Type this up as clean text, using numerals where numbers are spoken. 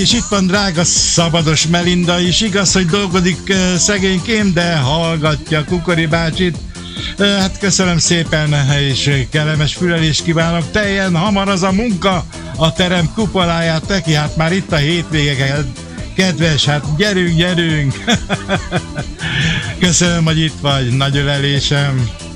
És itt van drága Szabados Melinda is. Igaz, hogy dolgodik szegénykém, de hallgatja Kukori bácsit. Hát köszönöm szépen, és kellemes fülelést kívánok. Teljen hamar az a munka a terem kupoláját neki. Hát már itt a hétvége, kedves, hát gyerünk! Köszönöm, hogy itt vagy, nagy ölelésem.